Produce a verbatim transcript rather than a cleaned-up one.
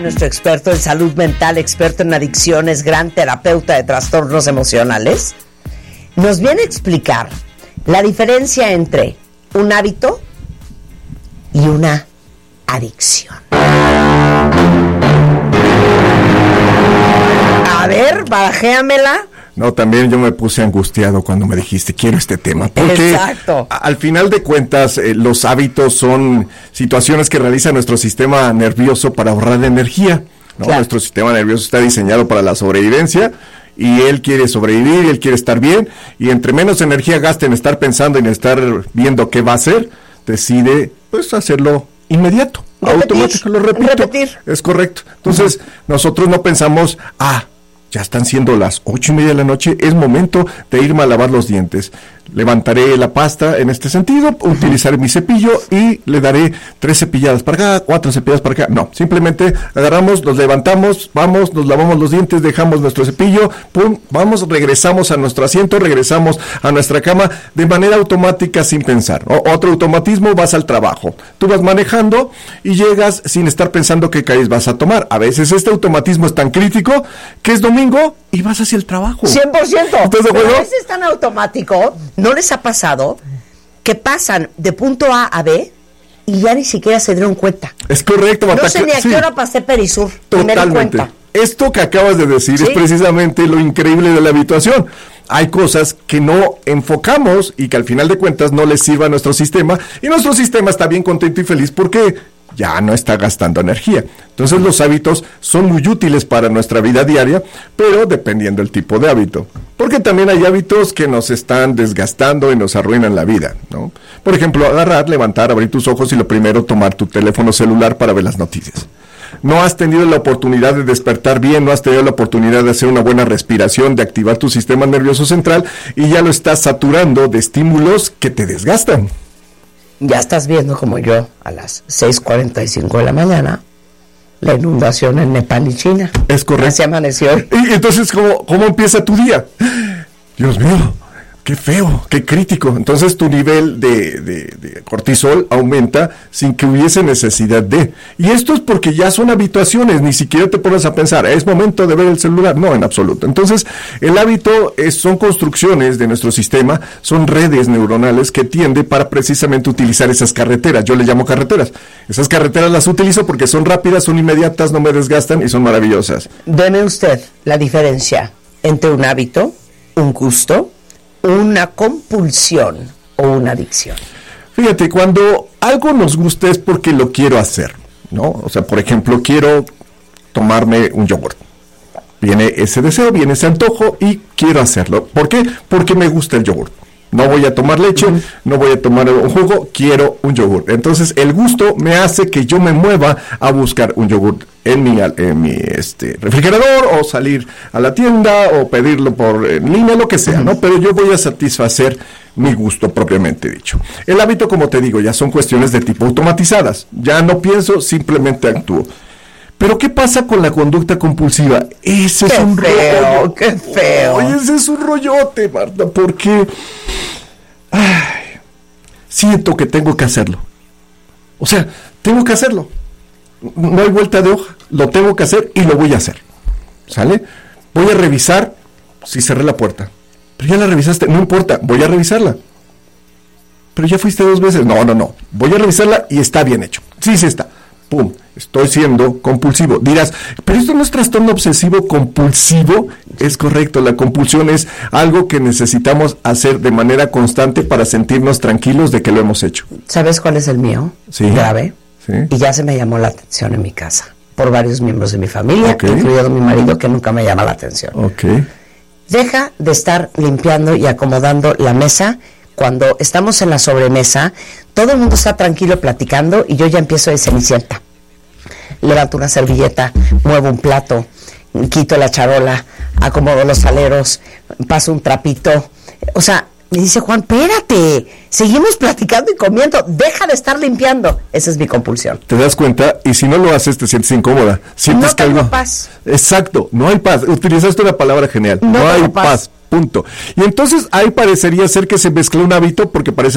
Nuestro experto en salud mental, experto en adicciones, gran terapeuta de trastornos emocionales, nos viene a explicar la diferencia entre un hábito y una adicción. A ver, barajéamela. No, también yo me puse angustiado cuando me dijiste, quiero este tema. Porque Exacto. a- al final de cuentas, eh, los hábitos son situaciones que realiza nuestro sistema nervioso para ahorrar energía, ¿no? Claro. Nuestro sistema nervioso está diseñado para la sobrevivencia y él quiere sobrevivir, él quiere estar bien, y entre menos energía gasta en estar pensando y en estar viendo qué va a hacer, decide pues hacerlo inmediato. Repetir, Automático, lo repito. repetir. Es correcto. Entonces, uh-huh. nosotros no pensamos, ah, ya están siendo las ocho y media de la noche, es momento de irme a lavar los dientes. Levantaré la pasta en este sentido, uh-huh. utilizaré mi cepillo y le daré tres cepilladas para acá, cuatro cepilladas para acá. No, simplemente agarramos, nos levantamos, vamos, nos lavamos los dientes, dejamos nuestro cepillo, pum, vamos, regresamos a nuestro asiento, regresamos a nuestra cama de manera automática sin pensar. O, otro automatismo, vas al trabajo. Tú vas manejando y llegas sin estar pensando qué calles vas a tomar. A veces este automatismo es tan crítico que es domingo y vas hacia el trabajo. cien por ciento. ¿Estás de acuerdo? Pero a veces es tan automático, ¿no les ha pasado que pasan de punto A a B y ya ni siquiera se dieron cuenta? Es correcto, Marta. No sé ni a sí. qué hora pasé Perisur. y me di Totalmente. cuenta. Esto que acabas de decir ¿Sí? es precisamente lo increíble de la habituación. Hay cosas que no enfocamos y que al final de cuentas no les sirva a nuestro sistema, y nuestro sistema está bien contento y feliz porque ya no está gastando energía. Entonces los hábitos son muy útiles para nuestra vida diaria, pero dependiendo del tipo de hábito. Porque también hay hábitos que nos están desgastando y nos arruinan la vida, ¿no? Por ejemplo, agarrar, levantar, abrir tus ojos y lo primero, tomar tu teléfono celular para ver las noticias. No has tenido la oportunidad de despertar bien, no has tenido la oportunidad de hacer una buena respiración, de activar tu sistema nervioso central, y ya lo estás saturando de estímulos que te desgastan. Ya estás viendo como yo a las seis cuarenta y cinco de la mañana la inundación en Nepal y China. Es correcto. Así amaneció hoy. Y entonces, ¿cómo, cómo empieza tu día? Dios mío, qué feo, qué crítico. Entonces tu nivel de, de, de cortisol aumenta sin que hubiese necesidad de. Y esto es porque ya son habituaciones, ni siquiera te pones a pensar, es momento de ver el celular. No, en absoluto. Entonces, el hábito es, son construcciones de nuestro sistema, son redes neuronales que tiende para precisamente utilizar esas carreteras. Yo le llamo carreteras. Esas carreteras las utilizo porque son rápidas, son inmediatas, no me desgastan y son maravillosas. Deme usted la diferencia entre un hábito, un gusto, una compulsión o una adicción. Fíjate, cuando algo nos gusta es porque lo quiero hacer, ¿no? O sea, por ejemplo, quiero tomarme un yogurt. Viene ese deseo, viene ese antojo y quiero hacerlo. ¿Por qué? Porque me gusta el yogurt. No voy a tomar leche, uh-huh. no voy a tomar un jugo, quiero un yogurt. Entonces, el gusto me hace que yo me mueva a buscar un yogurt en mi, en mi este, refrigerador, o salir a la tienda, o pedirlo por en línea, lo que sea, uh-huh. ¿no? Pero yo voy a satisfacer mi gusto propiamente dicho. El hábito, como te digo, ya son cuestiones de tipo automatizadas. Ya no pienso, simplemente actúo. Pero ¿qué pasa con la conducta compulsiva? Ese qué es un feo, rollo. ¡Qué feo! Oye, ese es un rollote, Marta, porque ay, siento que tengo que hacerlo. O sea, tengo que hacerlo. No hay vuelta de hoja. Lo tengo que hacer y lo voy a hacer. ¿Sale? Voy a revisar si cerré la puerta. Pero ya la revisaste, no importa, voy a revisarla. Pero ya fuiste dos veces. No, no, no. Voy a revisarla y está bien hecho. Sí, sí está. Pum, estoy siendo compulsivo. Dirás, pero esto no es trastorno obsesivo compulsivo. Es correcto, la compulsión es algo que necesitamos hacer de manera constante para sentirnos tranquilos de que lo hemos hecho. ¿Sabes cuál es el mío? Sí. Grave. Sí. Y ya se me llamó la atención en mi casa, por varios miembros de mi familia, Okay. incluido mi marido, que nunca me llama la atención. Ok. Deja de estar limpiando y acomodando la mesa. Cuando estamos en la sobremesa, todo el mundo está tranquilo platicando y yo ya empiezo de cenicienta. Levanto una servilleta, muevo un plato, quito la charola, acomodo los aleros, paso un trapito. O sea, me dice Juan, espérate, seguimos platicando y comiendo, deja de estar limpiando. Esa es mi compulsión. Te das cuenta, y si no lo haces te sientes incómoda. Sientes No que tengo algo... paz. Exacto, no hay paz. Utilizaste una palabra genial. No No, hay tengo paz. paz. Punto. Y entonces ahí parecería ser que se mezcla un hábito porque parece